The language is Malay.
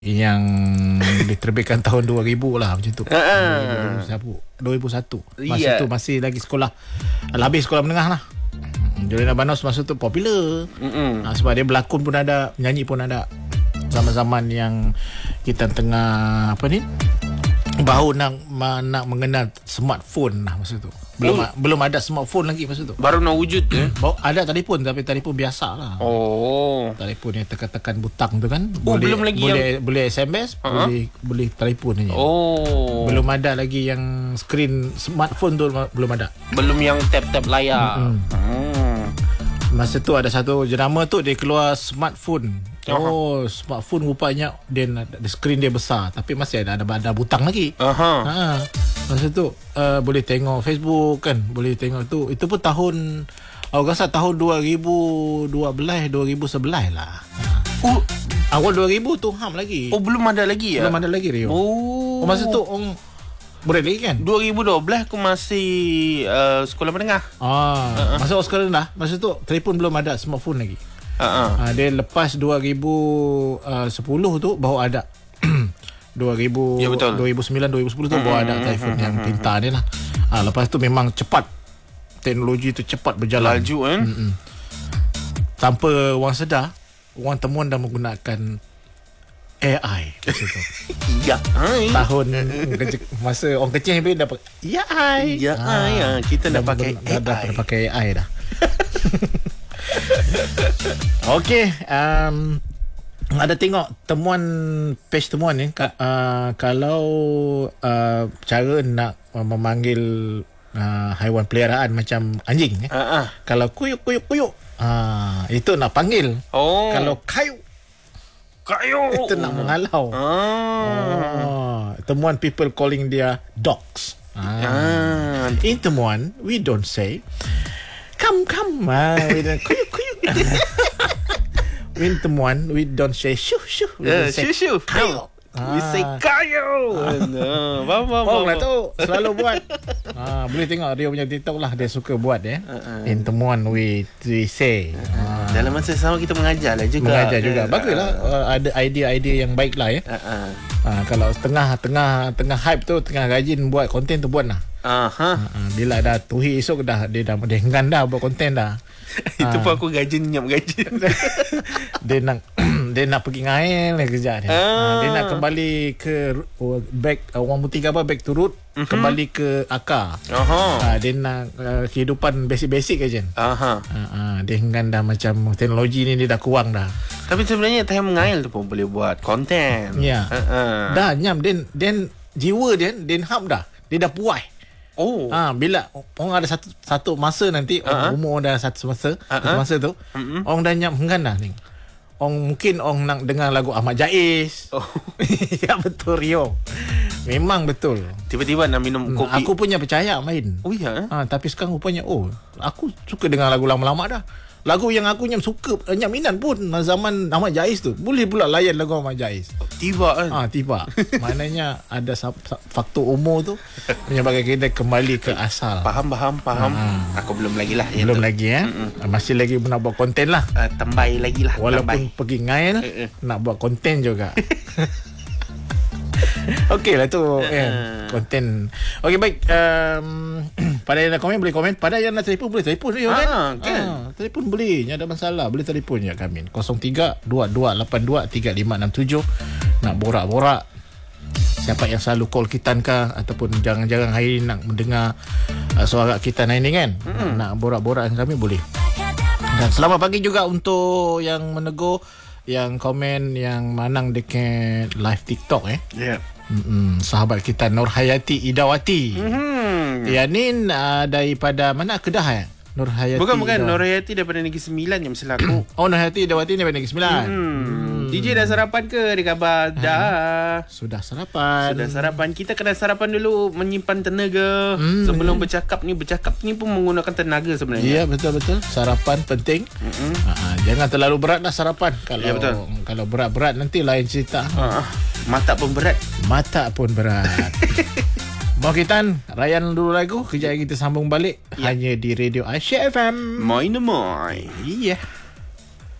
yang diterbitkan tahun 2000 lah macam tu. 2001. Masa tu masih lagi sekolah, habis sekolah menengah lah. Juliana Banos masa tu popular. Sebab dia berlakon pun ada, menyanyi pun ada. Zaman-zaman yang kita tengah baru nak mengenal smartphone lah masa tu. Belum ada smartphone lagi masa tu. Baru nak wujud Ada telefon, tapi telefon biasa lah. Telefon yang tekan-tekan butang tu kan. Belum lagi boleh SMS, boleh telefon aja. Belum ada lagi yang screen smartphone tu, belum ada. Belum yang tap-tap layar. Masa tu ada satu jenama tu, dia keluar smartphone. Smartphone rupanya dia screen dia besar, tapi masih ada butang lagi. Masa tu boleh tengok Facebook kan, boleh tengok tu. Itu pun tahun, aku rasa tahun 2012 2011 lah. Awal 2000 tu ham lagi. Belum ada lagi ya? Belum ada lagi Rio. Masa tu boleh lagi kan? 2012 aku masih sekolah menengah. Masa sekolah menengah, masa tu telefon belum ada, smartphone lagi. Dia lepas 2010 tu baru ada. 2000, ya, 2009 2010 tu baru ada telefon yang pintar ni lah. Lepas tu memang cepat, teknologi tu cepat berjalan, laju kan. Tanpa orang sedar, orang temuan dah menggunakan AI masa tu. Tahun masa orang kecil dah pakai AI. Kita dah pakai AI. Dah pakai AI dah. Okey, ada tengok temuan, page temuan ni, kalau cara nak memanggil haiwan peliharaan macam anjing, kalau kuyuk itu nak panggil. Kalau kayu itu nak mengalau. Temuan people calling dia dogs. In temuan, we don't say come. Kuyuk. In temuan, we don't say shoo. We say kayu. We say kayu. Faham lah tu, selalu buat. Boleh tengok Rio punya TikTok lah, dia suka buat In temuan, we say. Dalam masa sama kita mengajar juga. Baguslah, ada idea-idea yang baik lah ya. Kalau tengah hype tu, tengah rajin buat konten tu, buat lah. Bila dah tuhi esok dah, dia enggan dah buat konten dah. Itu pun aku nyam gaji. Dia nak pergi ngail kerja dia. Dia nak kembali ke orang putih apa, back to root, kembali ke akar. Dia nak kehidupan basic aja. Dia enggan dah, macam teknologi ni dia dah kurang dah. Tapi sebenarnya time mengail tu pun boleh buat konten. Ya. Dah nyam dan jiwa dia hap dah. Dia dah puas. Bila orang ada satu masa nanti, umur dah satu masa tu, orang dah nyam enggan dah ni. Mungkin orang nak dengar lagu Ahmad Jais. Ya betul Rio. Memang betul. Tiba-tiba nak minum kopi. Aku punya percaya main. Tapi sekarang rupanya aku suka dengar lagu lama-lama dah. Lagu yang aku suka, minat pun zaman Ahmad Jais tu. Boleh pula layan lagu Ahmad Jais. Tiba kan? Tiba. Maknanya ada faktor umur tu menyebabkan kita kembali ke asal. Faham. Aku belum lagi lah. Belum lagi masih lagi nak buat konten lah. Tambai lagi lah. Walaupun pergi ngail, nak buat konten juga. Okey lah tu konten. Okey, baik. Pada yang nak komen boleh komen. Pada yang nak telefon boleh telefon kan? Telefon boleh, tak ada masalah. Boleh telefon je kami 03-2282-3567. Nak borak-borak, siapa yang selalu call Kitan kah, ataupun jarang-jarang hari nak mendengar suara Kitan hari ni kan, nak borak-borak dengan kami boleh. Dan selamat pagi juga untuk yang menegur, yang komen, yang manang dekat live TikTok sahabat kita Nurhayati Idawati. Yang ni daripada mana, Kedah Nurhayati? Bukan Nurhayati daripada Negeri Sembilan yang selaku. Nurhayati Idawati daripada Negeri Sembilan. DJ dah sarapan ke? Dia khabar dah. Sudah sarapan. Kita kena sarapan dulu, menyimpan tenaga. Sebelum bercakap ni pun menggunakan tenaga sebenarnya. Ya, betul. Sarapan penting. Jangan terlalu berat lah sarapan. Kalau berat-berat nanti lain cerita. Mata pun berat. Mau Kitan, rayan dulu lagu. Kejap kita sambung balik. Hanya di Radio Aisyah FM. Moin. Iya.